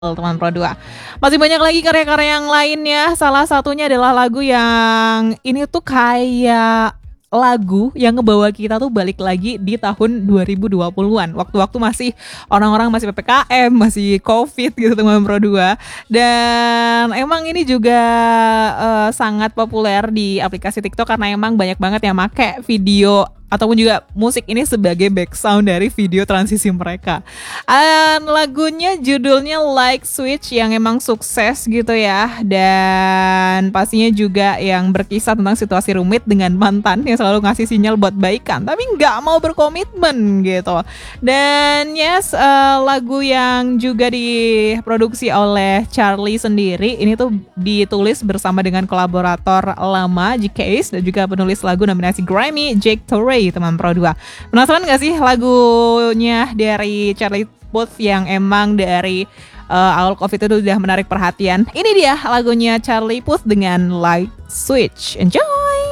Teman Pro 2. Masih banyak lagi karya-karya yang lainnya, salah satunya adalah lagu yang ini tuh kayak lagu yang ngebawa kita tuh balik lagi di tahun 2020-an. Waktu-waktu masih orang-orang masih PPKM, masih Covid gitu teman Pro 2. Dan emang ini juga sangat populer di aplikasi TikTok karena emang banyak banget yang make video ataupun juga musik ini sebagai background dari video transisi mereka. Lagunya judulnya Like Switch yang emang sukses gitu ya. Dan pastinya juga yang berkisah tentang situasi rumit dengan mantan yang selalu ngasih sinyal buat baikan tapi nggak mau berkomitmen gitu. Dan yes, lagu yang juga diproduksi oleh Charlie sendiri ini tuh ditulis bersama dengan kolaborator lama GKS dan juga penulis lagu nominasi Grammy Jake Torrey teman Pro 2. Penasaran gak sih lagunya dari Charlie Puth yang emang dari awal Covid itu udah menarik perhatian? Ini dia lagunya Charlie Puth dengan Light Switch. Enjoy!